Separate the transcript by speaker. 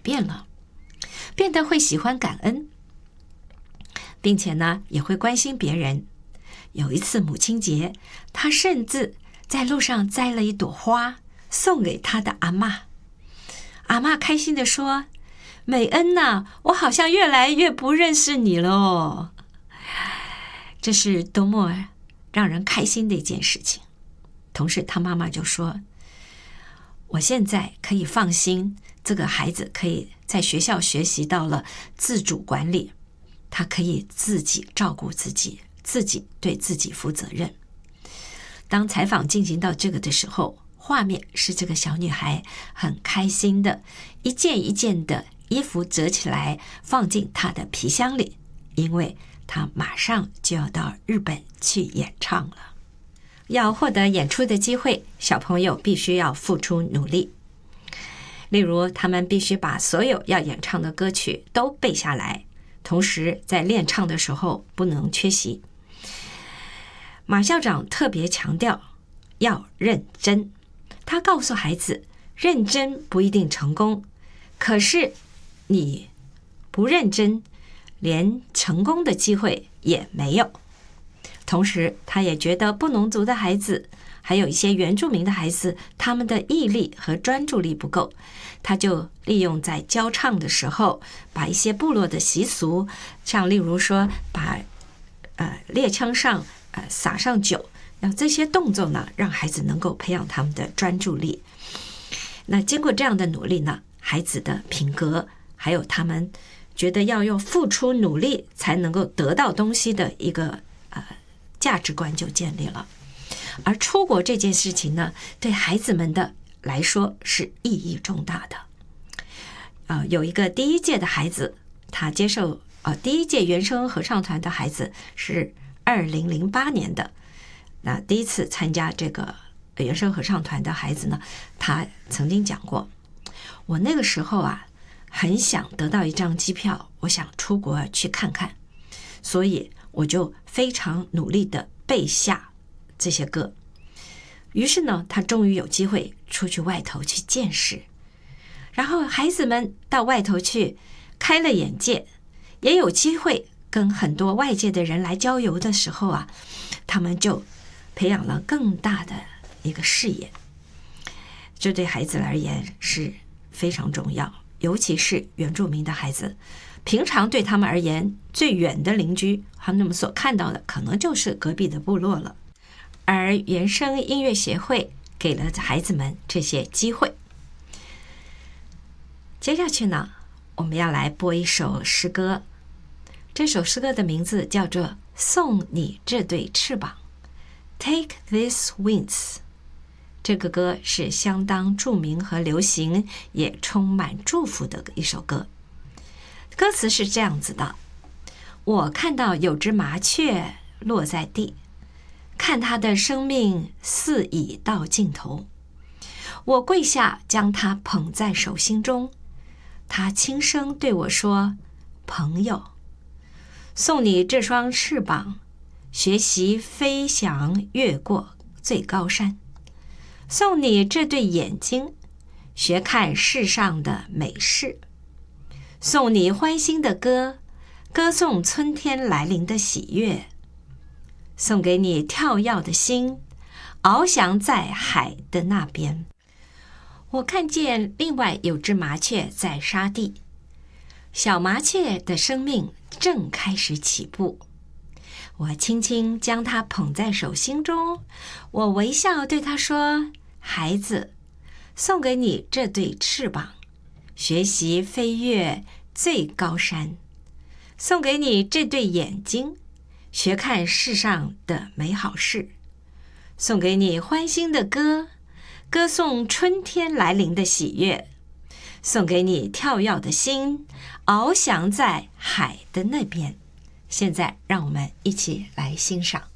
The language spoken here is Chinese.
Speaker 1: 变了，变得会喜欢感恩，并且呢也会关心别人。有一次母亲节，他甚至在路上摘了一朵花送给他的阿嬷。阿嬷开心地说：美恩呐，我好像越来越不认识你了哦。这是多么让人开心的一件事情。同时他妈妈就说，我现在可以放心，这个孩子可以在学校学习到了自主管理，他可以自己照顾自己，自己对自己负责任。当采访进行到这个的时候，画面是这个小女孩很开心的一件一件的衣服折起来放进她的皮箱里，因为她马上就要到日本去演唱了。要获得演出的机会，小朋友必须要付出努力。例如他们必须把所有要演唱的歌曲都背下来，同时在练唱的时候不能缺席。马校长特别强调要认真，他告诉孩子，认真不一定成功，可是你不认真，连成功的机会也没有。同时他也觉得布农族的孩子还有一些原住民的孩子，他们的毅力和专注力不够，他就利用在教唱的时候，把一些部落的习俗，像例如说把猎枪上撒上酒，让这些动作呢，让孩子能够培养他们的专注力。那经过这样的努力呢，孩子的品格还有他们觉得要用付出努力才能够得到东西的一个价值观就建立了。而出国这件事情呢，对孩子们的来说是意义重大的。有一个第一届的孩子，他接受第一届原声合唱团的孩子是2008年的。那第一次参加这个原声合唱团的孩子呢，他曾经讲过，我那个时候很想得到一张机票，我想出国去看看，所以我就非常努力的背下这些歌。于是呢，他终于有机会出去外头去见识，然后孩子们到外头去开了眼界，也有机会跟很多外界的人来交流的时候他们就培养了更大的一个视野。这对孩子而言是非常重要，尤其是原住民的孩子，平常对他们而言最远的邻居，他们所看到的可能就是隔壁的部落了。而原声音乐协会给了孩子们这些机会。接下去呢，我们要来播一首诗歌。这首诗歌的名字叫做《送你这对翅膀》 Take These Wings。 这个歌是相当著名和流行，也充满祝福的一首歌。歌词是这样子的：我看到有只麻雀落在地，看它的生命似已到尽头，我跪下将它捧在手心中，它轻声对我说，朋友，送你这双翅膀，学习飞翔越过最高山，送你这对眼睛，学看世上的美事，送你欢欣的歌，歌颂春天来临的喜悦，送给你跳跃的心，翱翔在海的那边。我看见另外有只麻雀在沙地，小麻雀的生命正开始起步，我轻轻将它捧在手心中，我微笑对它说，孩子，送给你这对翅膀，学习飞越最高山，送给你这对眼睛，学看世上的美好事，送给你欢欣的歌，歌颂春天来临的喜悦，送给你跳跃的心，翱翔在海的那边。现在让我们一起来欣赏。